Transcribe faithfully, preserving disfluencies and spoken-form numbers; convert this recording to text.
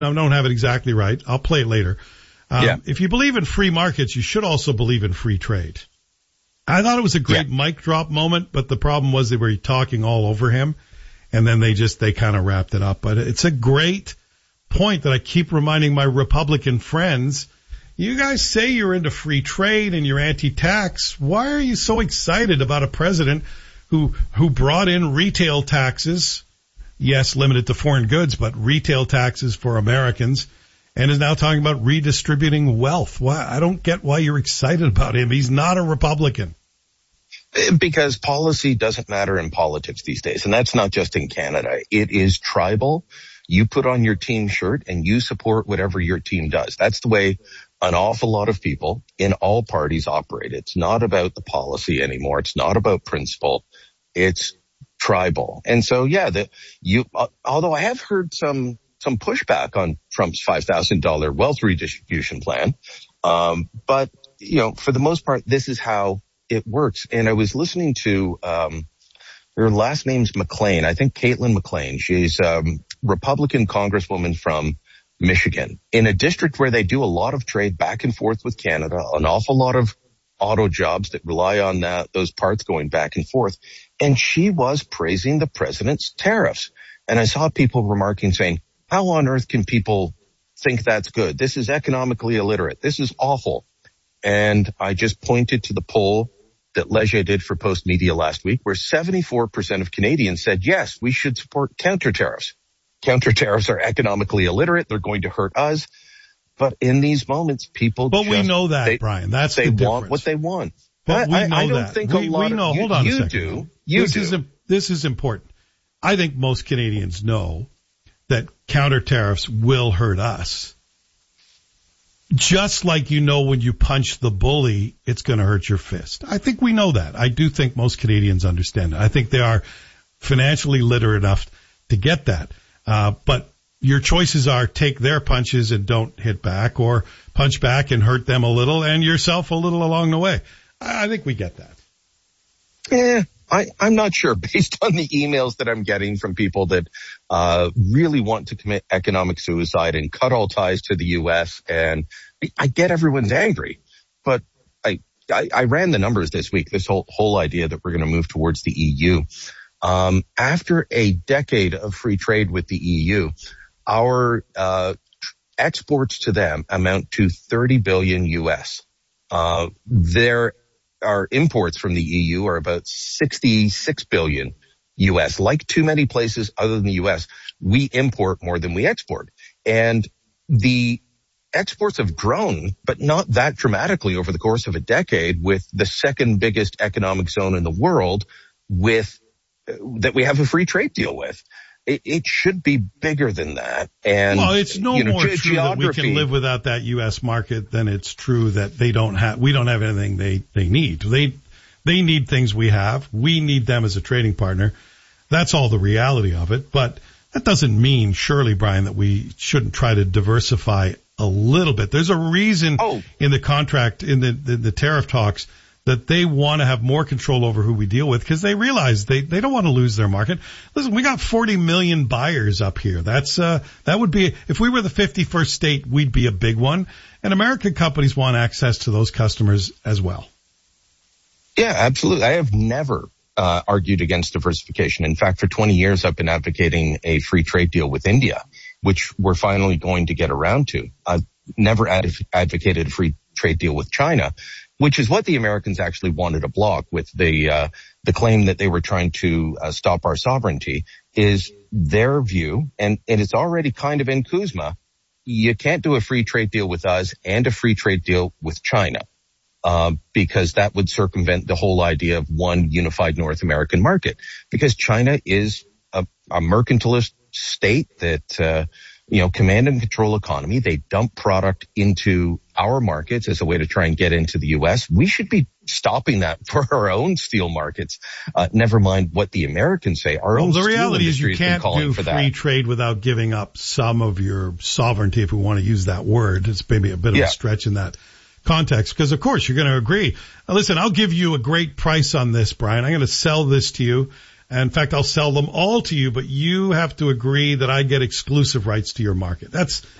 I don't have it exactly right. I'll play it later. Um, yeah. If you believe in free markets, you should also believe in free trade. I thought it was a great yeah. mic drop moment, but the problem was they were talking all over him, and then they just, they kind of wrapped it up. But it's a great point that I keep reminding my Republican friends. You guys say you're into free trade and you're anti-tax. Why are you so excited about a president who, who brought in retail taxes? Yes, limited to foreign goods, but retail taxes for Americans, and is now talking about redistributing wealth. Why? I don't get why you're excited about him. He's not a Republican. Because policy doesn't matter in politics these days, and that's not just in Canada. It is tribal. You put on your team shirt and you support whatever your team does. That's the way an awful lot of people in all parties operate. It's not about the policy anymore. It's not about principle. It's tribal. And so, yeah, the, you, uh, although I have heard some, some pushback on Trump's five thousand dollars wealth redistribution plan. Um, but, you know, for the most part, this is how it works. And I was listening to, um, her last name's McLean. I think Caitlin McLean. She's, um, Republican congresswoman from Michigan, in a district where they do a lot of trade back and forth with Canada, an awful lot of auto jobs that rely on that, those parts going back and forth. And she was praising the president's tariffs. And I saw people remarking saying, how on earth can people think that's good? This is economically illiterate. This is awful. And I just pointed to the poll that Leger did for Post Media last week, where seventy-four percent of Canadians said, yes, we should support counter tariffs. Counter tariffs are economically illiterate. They're going to hurt us. But in these moments, people But just, we know that, they, Brian. That's they the difference. want what they want. But we I, know I don't that. think we, a lot we know. of you, Hold on you a second. do. You this do. is a, this is important. I think most Canadians know that counter tariffs will hurt us. Just like you know when you punch the bully, it's going to hurt your fist. I think we know that. I do think most Canadians understand that. I think they are financially literate enough to get that. Uh, but your choices are take their punches and don't hit back, or punch back and hurt them a little and yourself a little along the way. I, I think we get that. Yeah, I, I'm not sure based on the emails that I'm getting from people that uh really want to commit economic suicide and cut all ties to the U S. And I get everyone's angry, but I, I, I ran the numbers this week, this whole, whole idea that we're going to move towards the E U. Um, after a decade of free trade with the E U, our uh exports to them amount to thirty billion U S. Uh, their our imports from the E U are about sixty-six billion U S. Like too many places other than the U S, we import more than we export. And the exports have grown, but not that dramatically over the course of a decade, with the second biggest economic zone in the world with that we have a free trade deal with. It, it should be bigger than that. And well, it's no you know, more ge- true that we geography. can live without that U S market than it's true that they don't have, we don't have anything they, they need. They, they need things we have. We need them as a trading partner. That's all the reality of it. But that doesn't mean, surely, Brian, that we shouldn't try to diversify a little bit. There's a reason oh. in the contract, in the, the, the tariff talks, that they want to have more control over who we deal with, because they realize they, they don't want to lose their market. Listen, we got forty million buyers up here. That's, uh, that would be, if we were the fifty-first state, we'd be a big one. And American companies want access to those customers as well. Yeah, absolutely. I have never uh, argued against diversification. In fact, for twenty years, I've been advocating a free trade deal with India, which we're finally going to get around to. I've never ad- advocated a free trade deal with China, which is what the Americans actually wanted to block with the uh, the claim that they were trying to uh, stop our sovereignty. Is their view, and, and it's already kind of in Kuzma, you can't do a free trade deal with us and a free trade deal with China, uh, because that would circumvent the whole idea of one unified North American market, because China is a, a mercantilist state that, uh, you know, command and control economy. They dump product into our markets as a way to try and get into the U S. We should be stopping that for our own steel markets. Uh, never mind what the Americans say. Our well, own the steel reality is industry you has been can't calling do for free that. trade without giving up some of your sovereignty, if we want to use that word. It's maybe a bit of Yeah. a stretch in that context, because of course you're going to agree. Now, listen, I'll give you a great price on this, Brian. I'm going to sell this to you And in fact, I'll sell them all to you, but you have to agree that I get exclusive rights to your market. That's